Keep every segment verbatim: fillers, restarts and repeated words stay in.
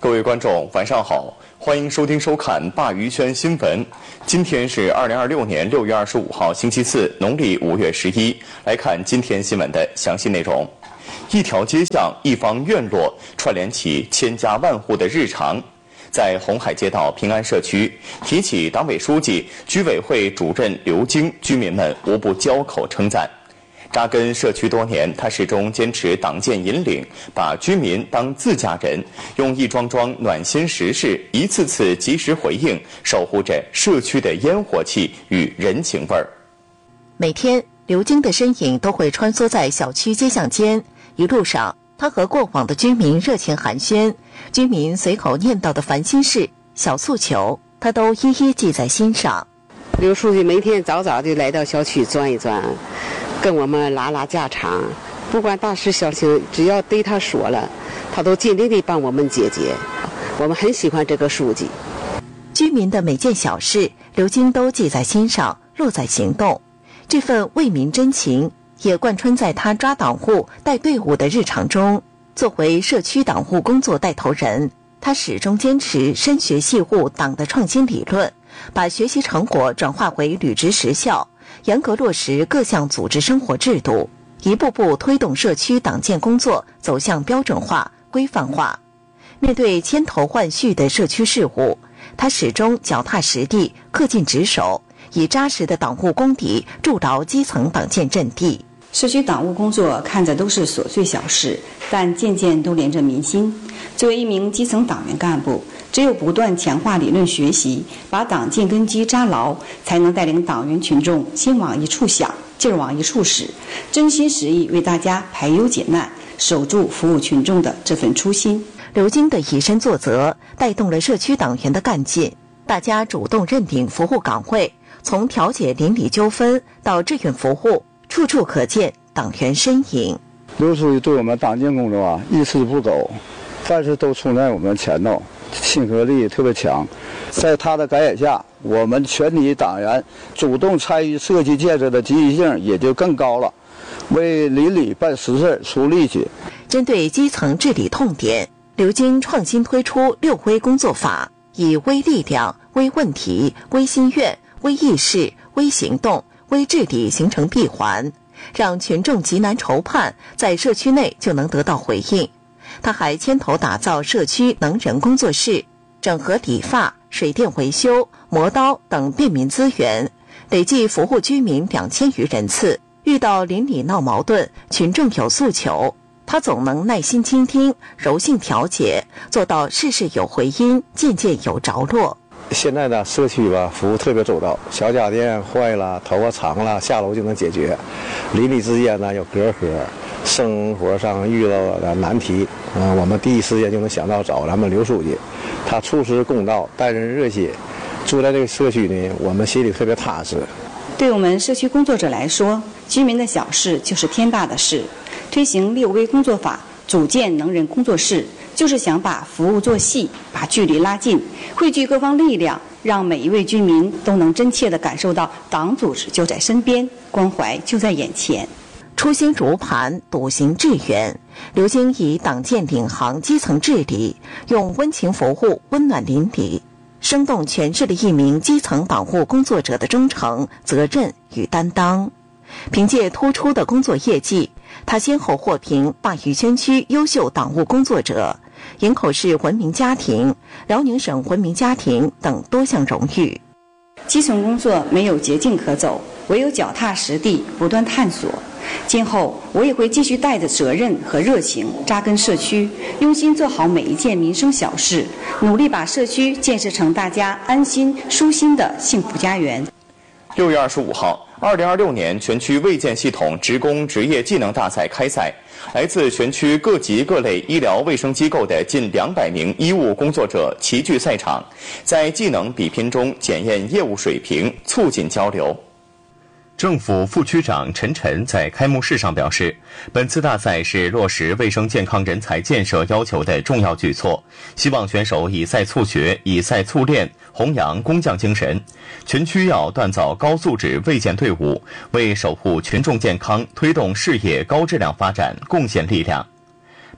各位观众，晚上好，欢迎收听收看鲅鱼圈新闻。今天是二零二六年六月二十五号，星期四，农历五月十一。来看今天新闻的详细内容。一条街巷，一方院落，串联起千家万户的日常。在红海街道平安社区，提起党委书记、居委会主任刘晶，居民们无不交口称赞。扎根社区多年，他始终坚持党建引领，把居民当自家人，用一桩桩暖心实事，一次次及时回应，守护着社区的烟火气与人情味儿。 每天，刘晶的身影都会穿梭在小区街巷间，一路上，他和过往的居民热情寒暄，居民随口念叨的烦心事、小诉求，他都一一记在心上。 刘书记每天早早就来到小区转一转，跟我们拉拉家常，不管大事小情，只要对他说了，他都尽力地帮我们解决。我们很喜欢这个书记。 居民的每件小事，刘晶都记在心上，落在行动。这份为民真情也贯穿在他抓党户、带队伍的日常中。作为社区党户工作带头人，他始终坚持深学细悟党的创新理论，把学习成果转化为履职实效，严格落实各项组织生活制度，一步步推动社区党建工作走向标准化、规范化。面对千头万绪的社区事务，他始终脚踏实地、恪尽职守，以扎实的党务功底筑牢基层党建阵地。 社区党务工作看着都是琐碎小事，但件件都连着民心。作为一名基层党员干部，只有不断强化理论学习，把党建根基扎牢，才能带领党员群众心往一处想，劲儿往一处使，真心实意为大家排忧解难，守住服务群众的这份初心。 刘晶的以身作则，带动了社区党员的干劲，大家主动认领服务岗位，从调解邻里纠纷到志愿服务，处处可见党员身影。 刘书记对我们党建工作啊一丝不苟，凡事都冲在我们前头，亲和力特别强。在他的感染下，我们全体党员主动参与社区建设的积极性也就更高了，为邻里办实事出力气。 针对基层治理痛点，刘晶创新推出六微工作法，以微力量、微问题、微心愿、微意识、微行动、微治理形成闭环，让群众急难愁盼在社区内就能得到回应。他还牵头打造社区能人工作室，整合理发、水电维修、磨刀等便民资源，累计服务居民两千余人次。遇到邻里闹矛盾，群众有诉求，他总能耐心倾听、柔性调解，做到事事有回音，件件有着落。 现在呢，社区吧服务特别周到，小家电坏了、头发长了，下楼就能解决；邻里之间呢有隔阂，生活上遇到的难题，嗯、呃，我们第一时间就能想到找咱们刘书记，他处事公道，待人热心，住在这个社区呢，我们心里特别踏实。 对我们社区工作者来说，居民的小事就是天大的事。推行六微工作法，组建能人工作室，就是想把服务做细，把距离拉近，汇聚各方力量，让每一位居民都能真切地感受到党组织就在身边，关怀就在眼前。 初心如磐，笃行致远。刘晶以党建领航基层治理，用温情服务温暖邻里，生动诠释了一名基层党务工作者的忠诚、责任与担当。凭借突出的工作业绩，他先后获评鲅鱼圈区优秀党务工作者、营口市文明家庭、辽宁省文明家庭等多项荣誉。 基层工作没有捷径可走，唯有脚踏实地，不断探索。今后我也会继续带着责任和热情扎根社区，用心做好每一件民生小事，努力把社区建设成大家安心舒心的幸福家园。 六月二十五号，二零二六年全区卫健系统职工职业技能大赛开赛，来自全区各级各类医疗卫生机构的近两百名医务工作者齐聚赛场，在技能比拼中检验业务水平，促进交流。政府副区长陈晨在开幕式上表示，本次大赛是落实卫生健康人才建设要求的重要举措，希望选手以赛促学，以赛促练，弘扬工匠精神。全区要锻造高素质卫健队伍，为守护群众健康、推动事业高质量发展贡献力量。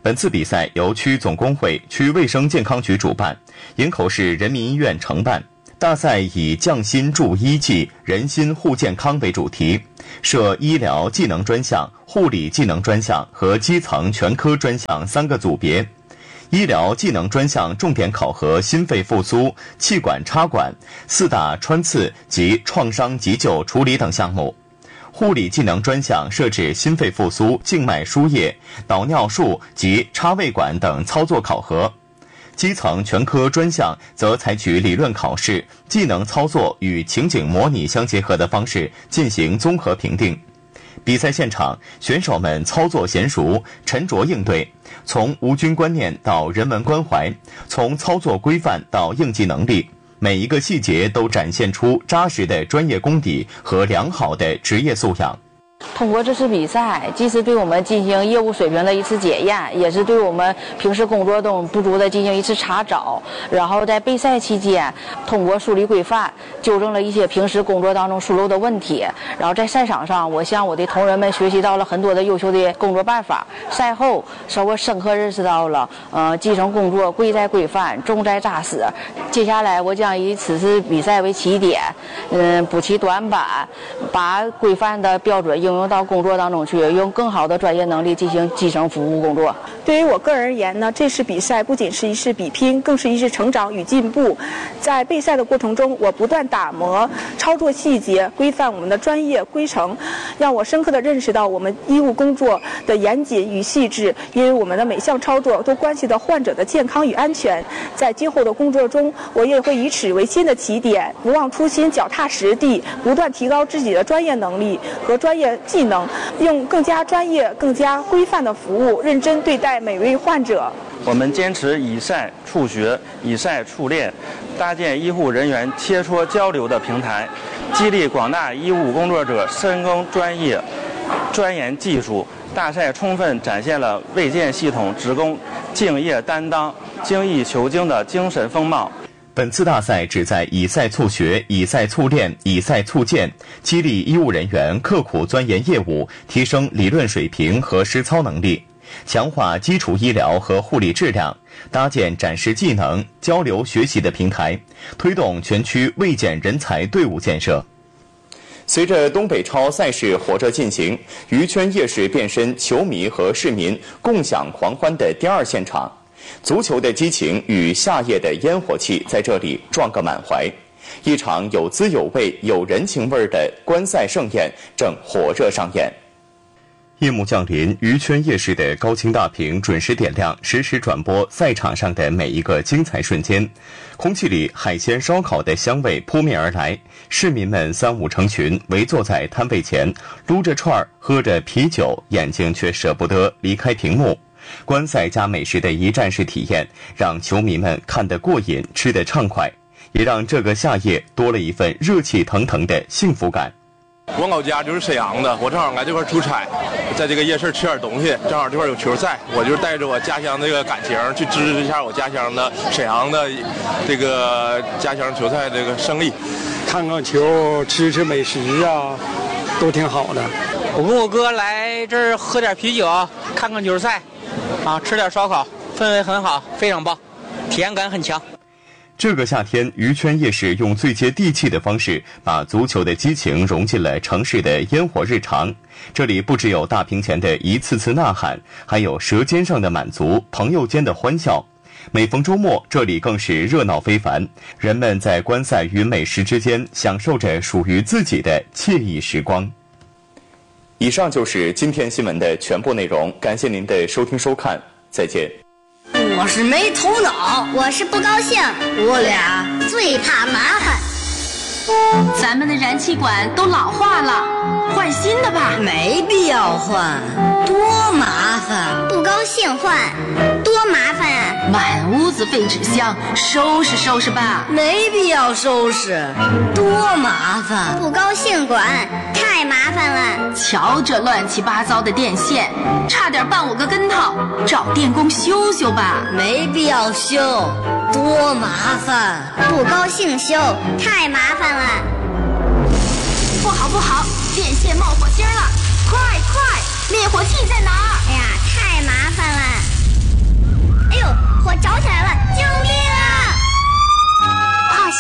本次比赛由区总工会、区卫生健康局主办，营口市人民医院承办。大赛以匠心助医技，人心护健康为主题，设医疗技能专项、护理技能专项和基层全科专项三个组别。医疗技能专项重点考核心肺复苏、气管插管、四大穿刺及创伤急救处理等项目。护理技能专项设置心肺复苏、静脉输液、导尿术及插胃管等操作考核。基层全科专项则采取理论考试、技能操作与情景模拟相结合的方式进行综合评定。比赛现场，选手们操作娴熟，沉着应对，从无菌观念到人文关怀，从操作规范到应急能力，每一个细节都展现出扎实的专业功底和良好的职业素养。 通过这次比赛，既是对我们进行业务水平的一次检验，也是对我们平时工作中不足的进行一次查找。然后在备赛期间，通过梳理规范，纠正了一些平时工作当中疏漏的问题。然后在赛场上，我向我的同仁们学习到了很多的优秀的工作办法。赛后，使我深刻认识到了，呃，基层工作贵在规范，重在扎实。接下来，我将以此次比赛为起点，嗯，补齐短板，把规范的标准应用到工作当中去，用更好的专业能力进行基层服务工作。 对于我个人而言呢，这次比赛不仅是一次比拼，更是一次成长与进步。在备赛的过程中，我不断打磨操作细节，规范我们的专业规程，让我深刻地认识到我们医务工作的严谨与细致。因为我们的每项操作都关系到患者的健康与安全。在今后的工作中，我也会以此为新的起点，不忘初心，脚踏实地，不断提高自己的专业能力和专业技能，用更加专业、更加规范的服务，认真对待每位患者。 我们坚持以赛促学、以赛促练，搭建医护人员切磋交流的平台，激励广大医务工作者深耕专业、钻研技术。大赛充分展现了卫健系统职工敬业担当、精益求精的精神风貌。 本次大赛旨在以赛促学、以赛促练、以赛促建，激励医务人员刻苦钻研业务，提升理论水平和实操能力，强化基础医疗和护理质量，搭建展示技能、交流学习的平台，推动全区卫健人才队伍建设。随着东北超赛事火热进行，渔圈夜市变身球迷和市民共享狂欢的第二现场。足球的激情与夏夜的烟火气在这里撞个满怀，一场有滋有味、有人情味的观赛盛宴正火热上演。夜幕降临，渔圈夜市的高清大屏准时点亮，实时转播赛场上的每一个精彩瞬间。空气里海鲜烧烤的香味扑面而来，市民们三五成群围坐在摊位前，撸着串儿，喝着啤酒，眼睛却舍不得离开屏幕。观赛加美食的一站式体验，让球迷们看得过瘾，吃得畅快，也让这个夏夜多了一份热气腾腾的幸福感。 我老家就是沈阳的，我正好来这块出差，在这个夜市吃点东西，正好这块有球赛，我就带着我家乡这个感情去支持一下我家乡的沈阳的这个家乡球赛这个胜利。 看看球，吃吃美食啊，都挺好的。 我跟我哥来这儿喝点啤酒，看看球赛，啊，吃点烧烤，氛围很好，非常棒，体验感很强。 这个夏天，渔圈夜市用最接地气的方式，把足球的激情融进了城市的烟火日常。这里不只有大屏前的一次次呐喊，还有舌尖上的满足，朋友间的欢笑。每逢周末，这里更是热闹非凡，人们在观赛与美食之间，享受着属于自己的惬意时光。以上就是今天新闻的全部内容，感谢您的收听收看，再见。 我是没头脑，我是不高兴，我俩最怕麻烦。 咱们的燃气管都老化了，换新的吧。 没必要换，多麻烦。不高兴换，多麻烦啊！ 满屋子废纸箱，收拾收拾吧。 没必要收拾，多麻烦。不高兴管，太麻烦了。 瞧这乱七八糟的电线，差点绊我个跟头，找电工修修吧。 没必要修，多麻烦。不高兴修，太麻烦了。 不好不好，电线冒火星了！快快，灭火器在哪儿？ 哎呀，太麻烦了。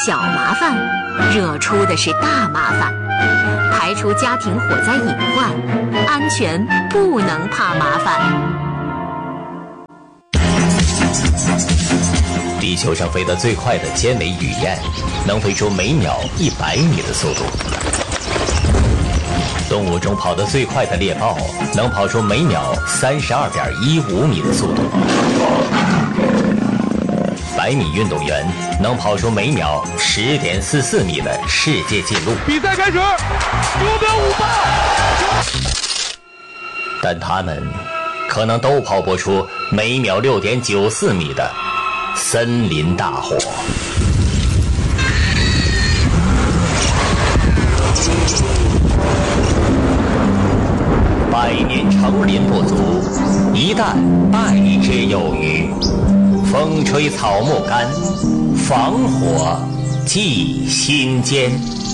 小麻烦，惹出的是大麻烦。排除家庭火灾隐患，安全不能怕麻烦。 地球上飞得最快的尖尾雨燕，能飞出每秒一百米的速度。动物中跑得最快的猎豹，能跑出每秒三十二点一五米的速度。百米运动员能跑出每秒十点四四米的世界纪录。 比赛开始，九秒五八。 但他们可能都跑不出每秒六点九四米的森林大火。百年成林不足，一旦败之有余。风吹草木干，防火记心间。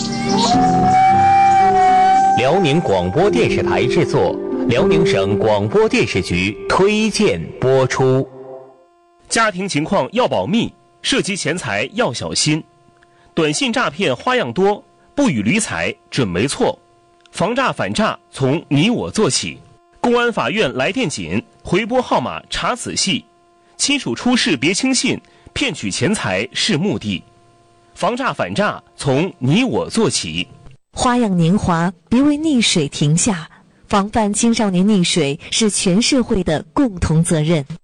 辽宁广播电视台制作，辽宁省广播电视局推荐播出。 家庭情况要保密，涉及钱财要小心。短信诈骗花样多，不予理睬准没错。防诈反诈从你我做起。公安法院来电紧，回拨号码查仔细。亲属出事别轻信，骗取钱财是目的。防诈反诈从你我做起。 花样年华，别为溺水停下。防范青少年溺水是全社会的共同责任。